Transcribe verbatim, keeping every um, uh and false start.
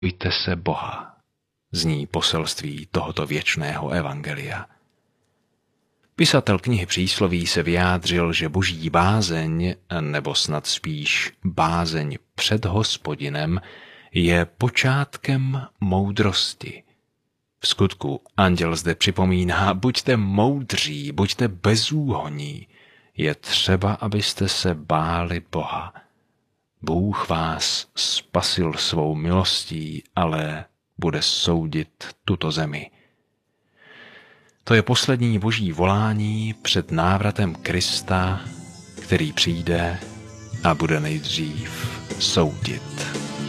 Bojte se Boha, zní poselství tohoto věčného evangelia. Pisatel knihy Přísloví se vyjádřil, že boží bázeň, nebo snad spíš bázeň před Hospodinem, je počátkem moudrosti. V skutku anděl zde připomíná, buďte moudří, buďte bezúhonní. Je třeba, abyste se báli Boha. Bůh vás spasil svou milostí, ale bude soudit tuto zemi. To je poslední boží volání před návratem Krista, který přijde a bude nejdřív soudit.